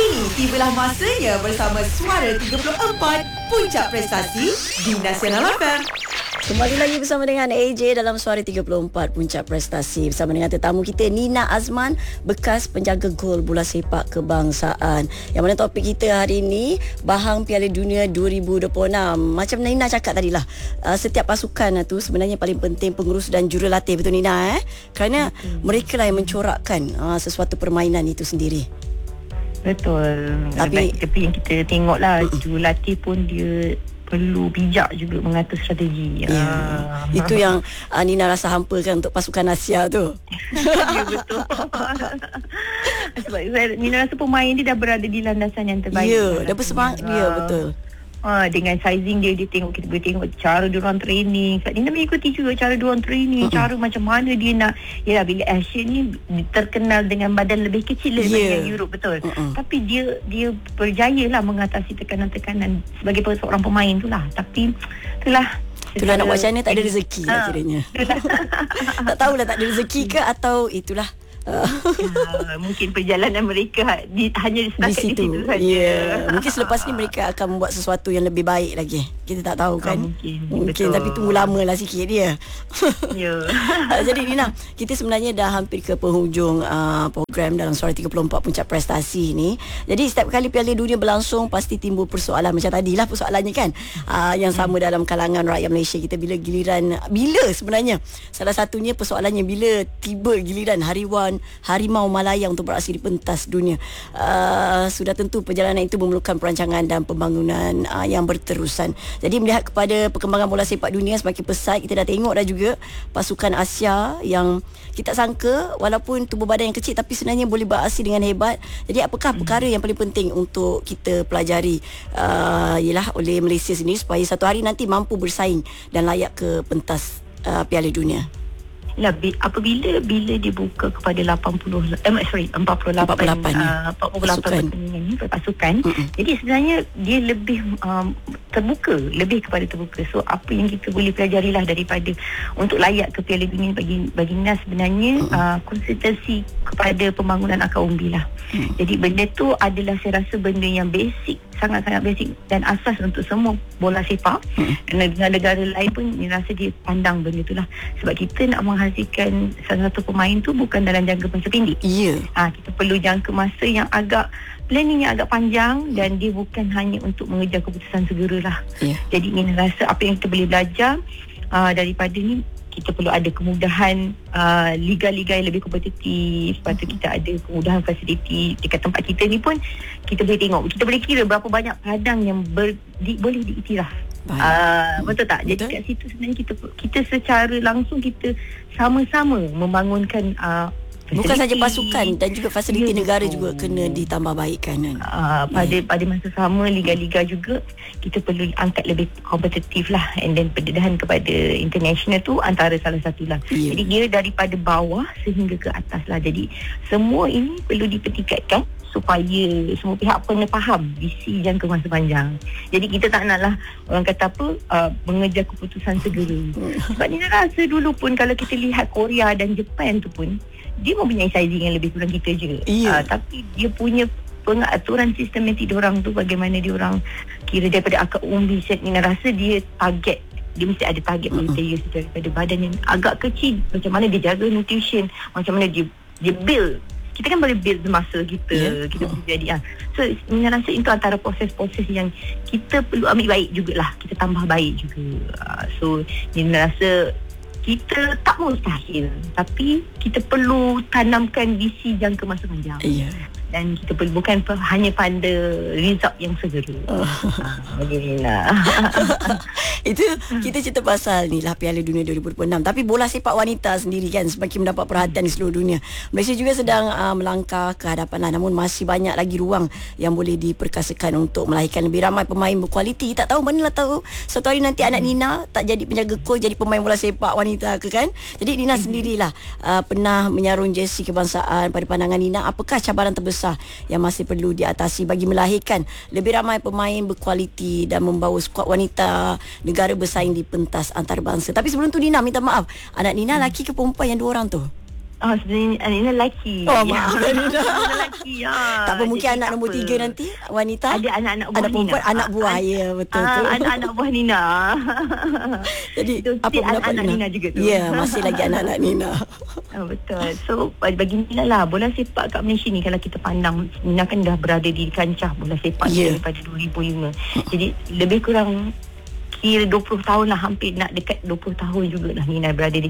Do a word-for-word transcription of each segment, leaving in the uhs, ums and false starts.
Kini tibalah masanya bersama Suara tiga puluh empat Puncak Prestasi di Nasional F M. Kembali lagi bersama dengan A J dalam Suara tiga puluh empat Puncak Prestasi bersama dengan tetamu kita Nina Azman, bekas penjaga gol bola sepak kebangsaan. Yang mana topik kita hari ini Bahang Piala Dunia dua ribu dua puluh enam. Macam Nina cakap tadilah, uh, setiap pasukan tu sebenarnya paling penting pengurus dan jurulatih, betul Nina eh? Kerana hmm. mereka lah yang mencorakkan uh, sesuatu permainan itu sendiri. Betul. Tapi, tapi yang kita tengok lah, jurulatih pun dia perlu bijak juga mengatur strategi. Ya. Ah. Itu yang uh, Nina rasa hampa kan untuk pasukan Asia tu. Ya, betul. Sebab saya, Nina rasa pemain dia dah berada di landasan yang terbaik. Ya, dah bersemangat dia, betul. Ha, dengan sizing dia, dia tengok, kita boleh tengok cara diorang training. Sebab dia nak mengikuti juga cara diorang training, uh-uh. cara macam mana dia nak. Yalah, bila Asian ni terkenal dengan badan lebih kecil daripada yeah. Europe, betul. Uh-uh. Tapi dia dia berjaya lah mengatasi tekanan-tekanan sebagai seorang pemain tu lah. Tapi itulah, itulah nak buat macam mana, tak ada rezeki ha. lah kiranya. Tak tahulah tak ada rezeki ke atau itulah. Uh, mungkin perjalanan mereka di, hanya setakat di situ, di situ saja. Yeah. Mungkin selepas ni mereka akan membuat sesuatu yang lebih baik lagi. Kita tak tahu kan. Oh, mungkin, mungkin tapi tunggu lama lah sikit dia. Yeah. Jadi Nina, kita sebenarnya dah hampir ke penghujung uh, program dalam Suara tiga puluh empat Puncak Prestasi ni. Jadi setiap kali Piala Dunia berlangsung pasti timbul persoalan macam tadilah persoalannya kan. Uh, yang sama hmm. dalam kalangan rakyat Malaysia kita bila giliran bila sebenarnya salah satunya persoalannya bila tiba giliran hariwan Harimau Malaya untuk beraksi di pentas dunia. Uh, sudah tentu perjalanan itu memerlukan perancangan dan pembangunan uh, yang berterusan. Jadi melihat kepada perkembangan bola sepak dunia semakin pesat, kita dah tengok dah juga pasukan Asia yang kita sangka walaupun tubuh badan yang kecil tapi sebenarnya boleh beraksi dengan hebat. Jadi apakah perkara yang paling penting untuk kita pelajari uh, ialah oleh Malaysia sendiri supaya satu hari nanti mampu bersaing dan layak ke pentas uh, Piala Dunia? Lah, apabila bila dibuka kepada lapan puluh eh, sorry empat puluh lapan uh, empat puluh lapan pertandingan ni pasukan, mm-hmm. jadi sebenarnya dia lebih um, terbuka, lebih kepada terbuka. So apa yang kita boleh pelajari lah daripada untuk layak ke Piala Dunia bagi bagi Nas sebenarnya mm-hmm. uh, konsentrasi kepada pembangunan akar umbi lah. Mm-hmm. Jadi benda tu adalah saya rasa benda yang basic, sangat-sangat basic dan asas untuk semua bola sepak. Mm-hmm. Dan negara-negara lain pun saya rasa dia pandang benda tu lah. Sebab kita nak menghasilkan salah satu pemain tu bukan dalam jangka masa pendek. Ya. Yeah. Ha, kita perlu jangka masa yang agak planning yang agak panjang dan dia bukan hanya untuk mengejar keputusan segera lah. Yeah. Jadi ni rasa apa yang kita boleh belajar uh, daripada ni, kita perlu ada kemudahan uh, liga-liga yang lebih kompetitif. Lepas tu kita ada kemudahan fasiliti dekat tempat kita ni pun kita boleh tengok, kita boleh kira berapa banyak padang yang ber, di, boleh diiktiraf. Uh, betul tak? Betul. Jadi kat situ sebenarnya kita kita secara langsung kita sama-sama membangunkan uh, bukan saja pasukan dan juga fasiliti ya, negara juga kena ditambah baikkan kan. Uh, pada yeah. pada masa sama liga-liga juga kita perlu angkat lebih kompetitif lah, and then pendedahan kepada international tu antara salah satu lah. Yeah. Jadi dia daripada bawah sehingga ke atas lah. Jadi semua ini perlu dipertingkatkan supaya semua pihak pun faham visi jangka masa panjang. Jadi kita tak naklah orang kata apa uh, mengejar keputusan segera. Sebab ni rasa dulu pun kalau kita lihat Korea dan Jepun tu pun dia mempunyai sizing yang lebih kurang kita je. Yeah. Uh, tapi dia punya pengaturan sistematik diorang tu bagaimana diorang kira daripada akar umbi set ni rasa dia target, dia mesti ada target kriteria uh-huh. daripada badan yang agak kecil, macam mana dia jaga nutrition, macam mana dia dia build. Kita kan boleh build muscle kita, yeah. kita boleh jadi ah. So saya rasa itu antara proses-proses yang kita perlu ambil baik jugalah, kita tambah baik juga. Uh, so saya rasa kita tak mustahil, tapi kita perlu tanamkan visi jangka masa panjang. Yeah. Dan kita perlu bukan hanya pada result yang segera. Oh. Alhamdulillah. Itu kita cerita pasal ni lah Piala Dunia dua ribu dua puluh enam. Tapi bola sepak wanita sendiri kan semakin mendapat perhatian di seluruh dunia. Malaysia juga sedang uh, melangkah ke hadapan lah. Namun masih banyak lagi ruang yang boleh diperkasakan untuk melahirkan lebih ramai pemain berkualiti. Tak tahu manalah tahu satu hari nanti anak Nina tak jadi penjaga gol, jadi pemain bola sepak wanita ke kan. Jadi Nina sendirilah uh, pernah menyarung jersey kebangsaan. Pada pandangan Nina, apakah cabaran terbesar yang masih perlu diatasi bagi melahirkan lebih ramai pemain berkualiti dan membawa skuad wanita negara bersaing di pentas antarabangsa? Tapi sebelum tu Nina minta maaf, anak Nina lelaki ke perempuan yang dua orang tu? Ah, sebenarnya Nina lelaki. Oh, maaf Nina. Lelaki ya. Tak apa, mungkin Jadi, anak tak nombor apa. tiga nanti wanita. Ada anak-anak buah anak perempuan, Nina. anak buah. Ah, Ya, betul ah, tu. Anak-anak buah Nina. Jadi Itu apa still pendapat anak-anak Nina? Nina juga tu. Ya, masih lagi anak-anak Nina. Ah, betul. So bagi Nina lah, bola sepak kat Malaysia ni kalau kita pandang, Nina kan dah berada di kancah bola sepak Yeah. daripada dua ribu lima. Jadi lebih kurang kira dua puluh tahun lah, hampir nak dekat dua puluh tahun jugalah Nina berada di.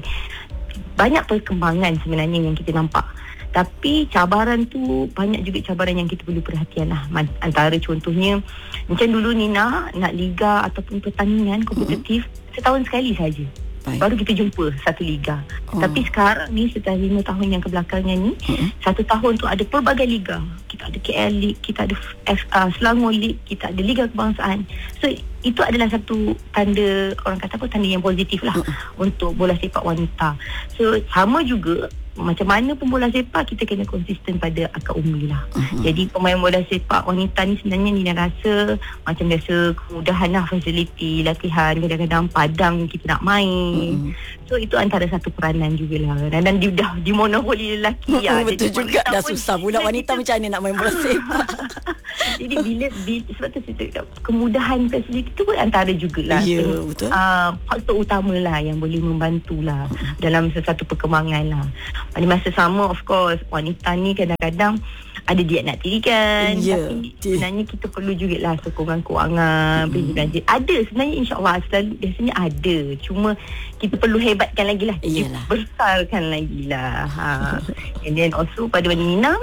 Banyak perkembangan sebenarnya yang kita nampak. Tapi cabaran tu banyak juga cabaran yang kita perlu perhatian lah. Antara contohnya, macam dulu Nina nak liga ataupun pertandingan kompetitif mm-hmm. setahun sekali saja. Baik. Baru kita jumpa satu liga. Oh. Tapi sekarang ni setelah lima tahun yang kebelakangan ni, mm-hmm. satu tahun tu ada pelbagai liga. Kita ada K L League, kita ada F, uh, Selangor League, kita ada Liga Kebangsaan. So itu adalah satu tanda, orang kata apa, tanda yang positif lah mm-hmm. untuk bola sepak wanita. So sama juga, macam mana pun bola sepak, kita kena konsisten pada akar umbi lah. Uh-huh. Jadi pemain bola sepak wanita ni sebenarnya Nina rasa macam biasa kemudahan lah, fasiliti, latihan, kadang-kadang padang kita nak main. Uh-huh. So itu antara satu peranan jugalah. Dan, dan dia dah dimonopoli lelaki. Uh-huh, ya. betul Jadi, juga, dah susah pula wanita kita, macam mana nak main bola sepak. Jadi bila, bila sebab tu kita, kemudahan fasiliti tu pun antara jugalah. Ya, yeah, betul. Uh, faktor utama lah yang boleh membantulah uh-huh. dalam sesuatu perkembangan lah. Pada masa sama, of course, wanita ni kadang-kadang ada diet nak tirikan. Yeah. Tapi sebenarnya kita perlu jugalah sokongan kewangan, mm. belanja. Ada sebenarnya, insyaAllah selalu biasanya ada. Cuma kita perlu hebatkan lagi lah. Iyalah. Besarkan lagi lah. Ha. And then also pada Nina,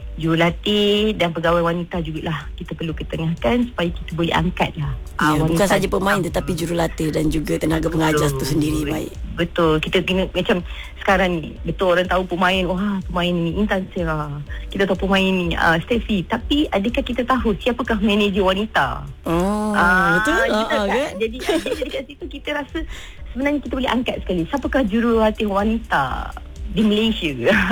jurulatih dan pegawai wanita jugalah kita perlu ketengahkan supaya kita boleh angkat lah. Ya, bukan saja pemain tetapi jurulatih dan juga tenaga pengajar tu sendiri baik. Betul. Kita kena macam sekarang ni, betul orang tahu pemain, wah pemain ni Intan Sera, kita tahu pemain ni uh, Steffi, tapi adakah kita tahu siapakah manager wanita? Oh, uh, betul. Uh, uh, kan? Jadi, jadi dekat situ kita rasa sebenarnya kita boleh angkat sekali siapakah jurulatih wanita di Malaysia.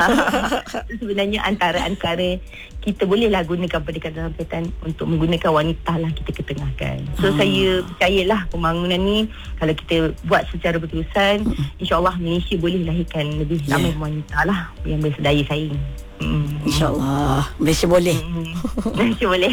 Sebenarnya antara-antara kita bolehlah gunakan pendekatan-pendekatan untuk menggunakan wanita lah, kita ketengahkan. So hmm. saya percayalah pembangunan ni kalau kita buat secara berterusan, hmm. insyaAllah Malaysia boleh lahirkan lebih ramai yeah. wanita lah yang bersedaya saing. Hmm. InsyaAllah Malaysia boleh. Hmm. Malaysia boleh.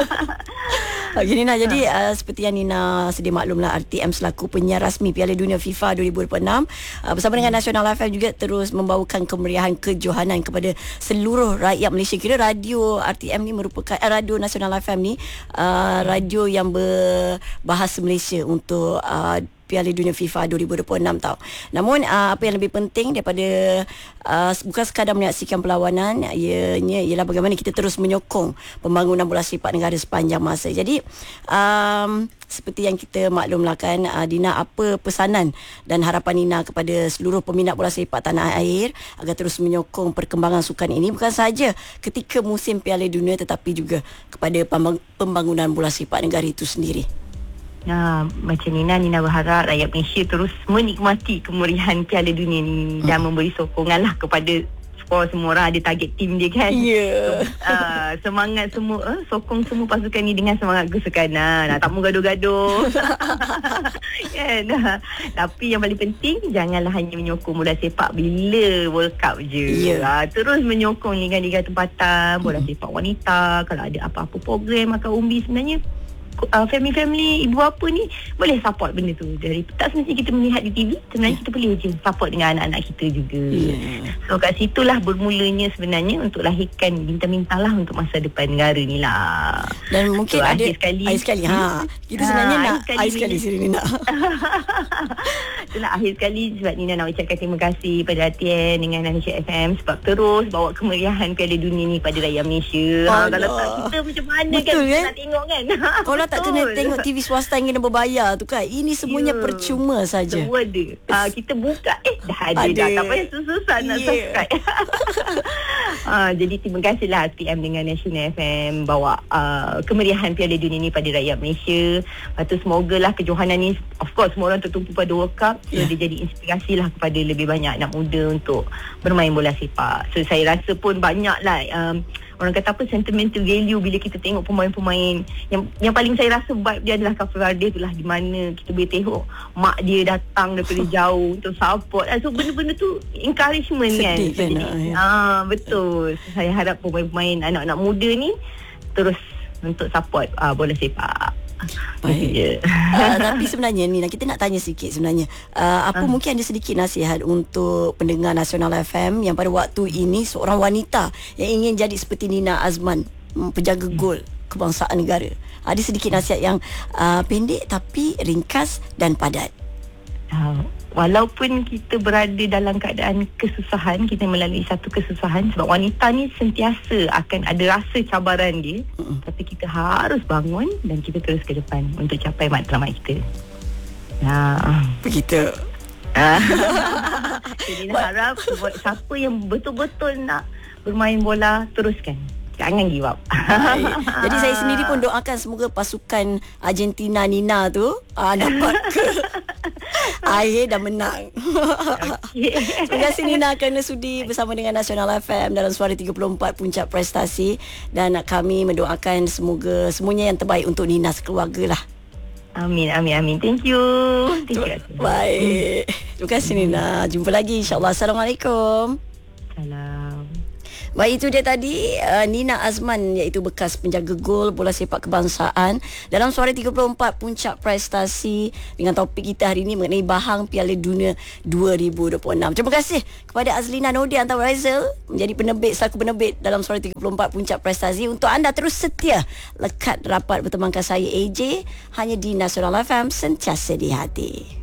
Okay, Nina, ha. Jadi uh, seperti yang Nina sedia maklumlah, R T M selaku penyiar rasmi Piala Dunia FIFA dua ribu dua puluh enam uh, bersama dengan Nasional F M juga terus membawakan kemeriahan kejohanan kepada seluruh rakyat Malaysia. Kira radio R T M ni merupakan uh, radio Nasional F M ni uh, radio yang berbahasa Malaysia untuk uh, Piala Dunia FIFA dua ribu dua puluh enam tau. Namun uh, apa yang lebih penting daripada uh, bukan sekadar menyaksikan perlawanan, ianya ialah bagaimana kita terus menyokong pembangunan bola sepak negara sepanjang masa. Jadi um, seperti yang kita maklumlah kan, uh, Dina, apa pesanan dan harapan Nina kepada seluruh peminat bola sepak tanah air agar terus menyokong perkembangan sukan ini, bukan sahaja ketika musim Piala Dunia tetapi juga kepada pembangunan bola sepak negara itu sendiri? Nah, macam Nina, Nina berharap rakyat Malaysia terus menikmati kemeriahan Piala Dunia ni hmm. dan memberi sokongan lah kepada sport. Semua orang ada target team dia kan. Ya. Yeah. So, uh, semangat semua, uh, sokong semua pasukan ni dengan semangat kesekanan. Nah, tak mau gaduh-gaduh. Kan? Tapi yang paling penting, janganlah hanya menyokong bola sepak bila World Cup je. Yeah. Uh, terus menyokong liga-liga tempatan, bola hmm. sepak wanita. Kalau ada apa-apa program akar umbi, sebenarnya Uh, family-family ibu bapa ni boleh support benda tu. Dari tak semestinya kita melihat di T V, sebenarnya yeah. kita boleh je support dengan anak-anak kita juga. Yeah. So kat situlah bermulanya sebenarnya untuk lahirkan bintang-bintang lah untuk masa depan negara ni lah. Dan mungkin so, ada akhir sekali, akhir sekali ha kita sebenarnya ha, nak akhir sekali, sekali sini Nina. Itulah akhir sekali sebab Nina nak ucapkan terima kasih pada R T N dengan Malaysia F M sebab terus bawa kemeriahan Piala Dunia ni pada rakyat Malaysia. Ha, kalau tak kita macam mana betul, kan kita nak tengok kan. Kalau tak kena tengok T V swasta yang kena berbayar tu kan. Ini semuanya yeah. percuma saja. Semua ada. Uh, kita buka eh dah ada, ada. dah. Tak payah susah-susah yeah. nak subscribe. uh, jadi terima kasihlah R T M dengan National F M bawa uh, kemeriahan Piala Dunia ni pada rakyat Malaysia. Lepas tu semogalah kejohanan ni, of course semua orang tertumpu pada World Cup. So yeah. dia jadi inspirasi lah kepada lebih banyak anak muda untuk bermain bola sepak. So saya rasa pun banyaklah um, orang kata apa, sentimental value bila kita tengok pemain-pemain. Yang yang paling saya rasa vibe dia adalah Kafir Rada tu lah, di mana kita boleh tengok mak dia datang daripada jauh untuk support. So benda-benda tu encouragement kan. Sedih kan. Jadi, ah, betul. So, saya harap pemain-pemain anak-anak muda ni terus untuk support uh, bola sepak. Baik. Uh, tapi sebenarnya ni kita nak tanya sikit sebenarnya. Uh, apa uh. mungkin ada sedikit nasihat untuk pendengar Nasional F M yang pada waktu ini seorang wanita yang ingin jadi seperti Nina Azman, penjaga gol kebangsaan negara. Ada sedikit nasihat yang uh, pendek tapi ringkas dan padat. Uh, walaupun kita berada dalam keadaan kesusahan, kita melalui satu kesusahan, sebab wanita ni sentiasa akan ada rasa cabaran dia, mm-hmm. tapi kita harus bangun dan kita terus ke depan untuk capai matlamat kita. Nah, begitu. Jadi nak harap buat siapa yang betul-betul nak bermain bola, teruskan. Jangan give up. Jadi saya sendiri pun doakan semoga pasukan Argentina Nina tu uh, dapat ke akhir dan menang. Okay. Terima kasih Nina kerana sudi bersama dengan Nasional F M dalam Suara tiga puluh empat Puncak Prestasi, dan kami mendoakan semoga semuanya yang terbaik untuk Nina sekeluarga lah. Amin, amin, amin. Thank you. Thank you. Baik. Terima kasih Nina. Jumpa lagi insyaAllah. Assalamualaikum. Salam. Baik, itu dia tadi uh, Nina Azman, iaitu bekas penjaga gol bola sepak kebangsaan, dalam Suara tiga puluh empat Puncak Prestasi, dengan topik kita hari ini mengenai bahang Piala Dunia dua ribu dua puluh enam. Terima kasih kepada Azlina Nordin atau Razel menjadi penerbit, selaku penerbit dalam Suara tiga puluh empat Puncak Prestasi. Untuk anda terus setia lekat rapat bertemankan saya A J hanya di Nasional F M, sentiasa di hati.